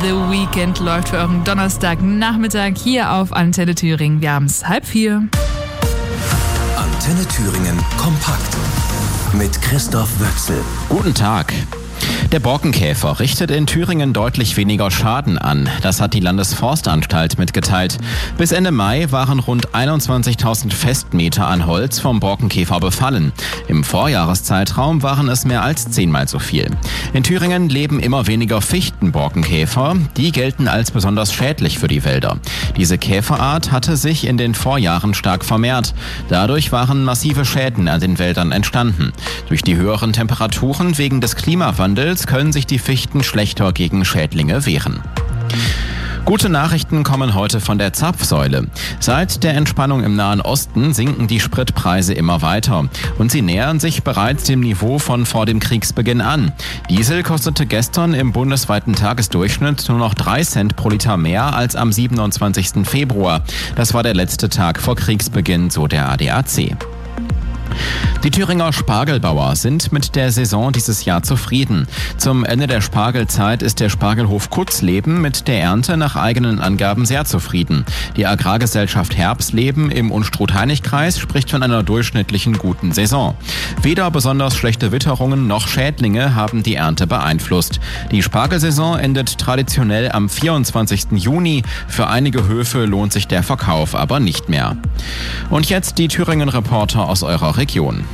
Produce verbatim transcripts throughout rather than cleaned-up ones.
The Weekend läuft für euren Donnerstagnachmittag hier auf Antenne Thüringen. Wir haben es halb vier. Antenne Thüringen kompakt mit Christoph Wöchsel. Guten Tag. Der Borkenkäfer richtet in Thüringen deutlich weniger Schaden an. Das hat die Landesforstanstalt mitgeteilt. Bis Ende Mai waren rund einundzwanzigtausend Festmeter an Holz vom Borkenkäfer befallen. Im Vorjahreszeitraum waren es mehr als zehnmal so viel. In Thüringen leben immer weniger Fichtenborkenkäfer. Die gelten als besonders schädlich für die Wälder. Diese Käferart hatte sich in den Vorjahren stark vermehrt. Dadurch waren massive Schäden an den Wäldern entstanden. Durch die höheren Temperaturen wegen des Klimawandels können sich die Fichten schlechter gegen Schädlinge wehren. Gute Nachrichten kommen heute von der Zapfsäule. Seit der Entspannung im Nahen Osten sinken die Spritpreise immer weiter. Und sie nähern sich bereits dem Niveau von vor dem Kriegsbeginn an. Diesel kostete gestern im bundesweiten Tagesdurchschnitt nur noch drei Cent pro Liter mehr als am siebenundzwanzigsten Februar. Das war der letzte Tag vor Kriegsbeginn, so der A D A C. Die Thüringer Spargelbauer sind mit der Saison dieses Jahr zufrieden. Zum Ende der Spargelzeit ist der Spargelhof Kutzleben mit der Ernte nach eigenen Angaben sehr zufrieden. Die Agrargesellschaft Herbstleben im Unstrut-Hainich-Kreis spricht von einer durchschnittlichen guten Saison. Weder besonders schlechte Witterungen noch Schädlinge haben die Ernte beeinflusst. Die Spargelsaison endet traditionell am vierundzwanzigsten Juni. Für einige Höfe lohnt sich der Verkauf aber nicht mehr. Und jetzt die Thüringen-Reporter aus eurer Region.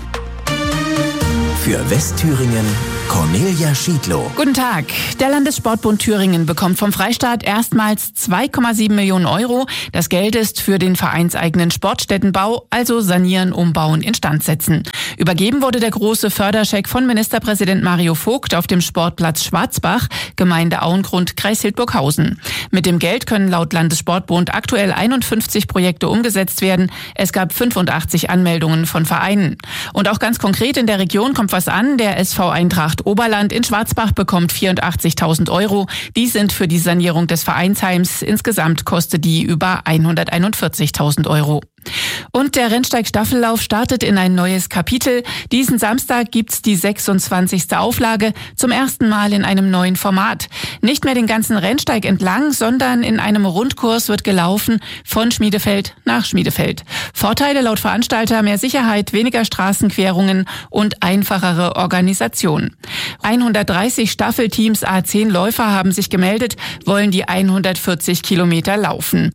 Für Westthüringen Cornelia Schiedlow. Guten Tag. Der Landessportbund Thüringen bekommt vom Freistaat erstmals zwei Komma sieben Millionen Euro. Das Geld ist für den vereinseigenen Sportstättenbau, also Sanieren, Umbauen, Instandsetzen. Übergeben wurde der große Förderscheck von Ministerpräsident Mario Vogt auf dem Sportplatz Schwarzbach, Gemeinde Auengrund, Kreis Hildburghausen. Mit dem Geld können laut Landessportbund aktuell einundfünfzig Projekte umgesetzt werden. Es gab fünfundachtzig Anmeldungen von Vereinen. Und auch ganz konkret in der Region kommt was an. Der S V Eintracht Oberland in Schwarzbach bekommt vierundachtzigtausend Euro. Die sind für die Sanierung des Vereinsheims. Insgesamt kostet die über hunderteinundvierzigtausend Euro. Und der Rennsteig-Staffellauf startet in ein neues Kapitel. Diesen Samstag gibt's die sechsundzwanzigste Auflage, zum ersten Mal in einem neuen Format. Nicht mehr den ganzen Rennsteig entlang, sondern in einem Rundkurs wird gelaufen von Schmiedefeld nach Schmiedefeld. Vorteile laut Veranstalter: mehr Sicherheit, weniger Straßenquerungen und einfachere Organisation. hundertdreißig Staffelteams, à zehn Läufer haben sich gemeldet, wollen die hundertvierzig Kilometer laufen.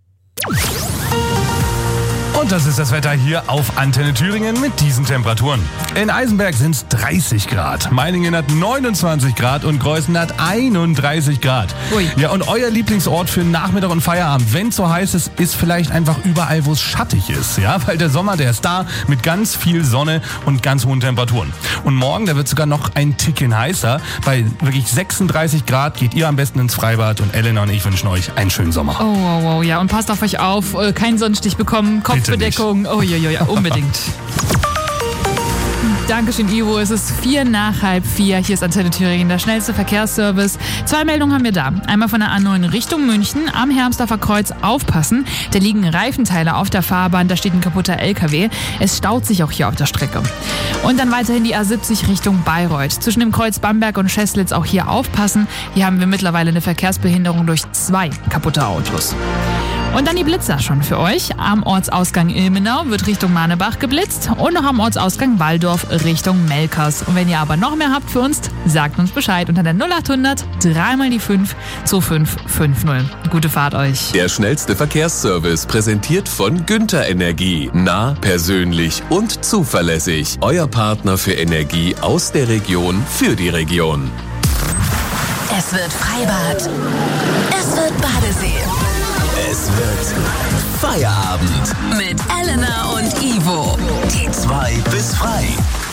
Und das ist das Wetter hier auf Antenne Thüringen mit diesen Temperaturen. In Eisenberg sind es dreißig Grad, Meiningen hat neunundzwanzig Grad und Greußen hat einunddreißig Grad. Ui. Ja, und euer Lieblingsort für Nachmittag und Feierabend, wenn es so heiß ist, ist vielleicht einfach überall, wo es schattig ist. Ja, weil der Sommer, der ist da mit ganz viel Sonne und ganz hohen Temperaturen. Und morgen, da wird sogar noch ein Ticken heißer. Bei wirklich sechsunddreißig Grad geht ihr am besten ins Freibad und Elena und ich wünschen euch einen schönen Sommer. Oh, wow, wow, ja. Und passt auf euch auf, keinen Sonnenstich bekommen, Kopfbedeckung. Oh, ja, ja, ja, unbedingt. Dankeschön, Ivo. Es ist vier nach halb vier. Hier ist Antenne Thüringen, der schnellste Verkehrsservice. Zwei Meldungen haben wir da. Einmal von der A neun Richtung München am Hermsdorfer Kreuz aufpassen. Da liegen Reifenteile auf der Fahrbahn, da steht ein kaputter L K W. Es staut sich auch hier auf der Strecke. Und dann weiterhin die A siebzig Richtung Bayreuth. Zwischen dem Kreuz Bamberg und Scheßlitz auch hier aufpassen. Hier haben wir mittlerweile eine Verkehrsbehinderung durch zwei kaputte Autos. Und dann die Blitzer schon für euch. Am Ortsausgang Ilmenau wird Richtung Manebach geblitzt und noch am Ortsausgang Walldorf Richtung Melkers. Und wenn ihr aber noch mehr habt für uns, sagt uns Bescheid unter der null achthundert drei mal die fünf zwei fünf fünf null. Gute Fahrt euch. Der schnellste Verkehrsservice präsentiert von Günther Energie. Nah, persönlich und zuverlässig. Euer Partner für Energie aus der Region für die Region. Es wird Freibad. Es wird Badesee. Es wird Feierabend mit Elena und Ivo. Die zwei bis frei.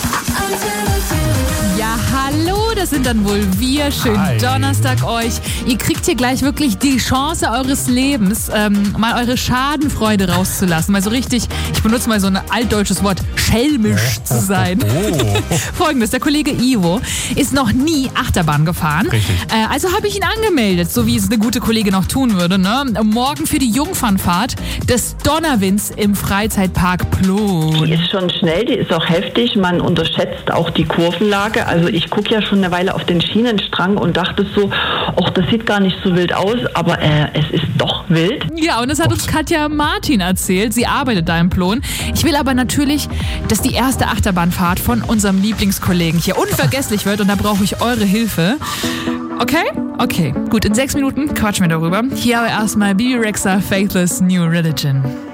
Ja, hallo, das sind dann wohl wir. Schönen Hi. Donnerstag euch. Ihr kriegt hier gleich wirklich die Chance eures Lebens, ähm, mal eure Schadenfreude rauszulassen. Mal so richtig, ich benutze mal so ein altdeutsches Wort, schelmisch zu sein. Oh. Folgendes, der Kollege Ivo ist noch nie Achterbahn gefahren. Richtig. Äh, also habe ich ihn angemeldet, so wie es eine gute Kollegin auch tun würde. Ne? Morgen für die Jungfernfahrt des Donnerwinds im Freizeitpark Plon. Die ist schon schnell, die ist auch heftig. Man unterschätzt auch die Kurvenlage. gucke, also ich gucke ja schon eine Weile auf den Schienenstrang und dachte so, ach, das sieht gar nicht so wild aus, aber äh, es ist doch wild. Ja, und das hat uns Katja Martin erzählt. Sie arbeitet da im Plon. Ich will aber natürlich, dass die erste Achterbahnfahrt von unserem Lieblingskollegen hier unvergesslich wird und da brauche ich eure Hilfe. Okay? Okay. Gut, in sechs Minuten quatschen wir darüber. Hier aber erstmal Bibi Rexha, Faithless New Religion.